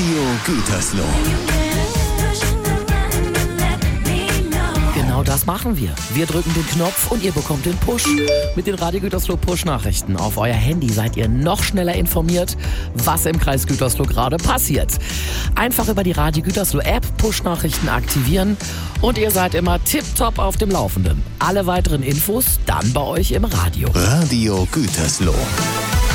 Radio Gütersloh. Genau das machen wir. Wir drücken den Knopf und ihr bekommt den Push. Mit den Radio Gütersloh Push-Nachrichten auf euer Handy seid ihr noch schneller informiert, was im Kreis Gütersloh gerade passiert. Einfach über die Radio Gütersloh App Push-Nachrichten aktivieren und ihr seid immer tipptopp auf dem Laufenden. Alle weiteren Infos dann bei euch im Radio. Radio Gütersloh.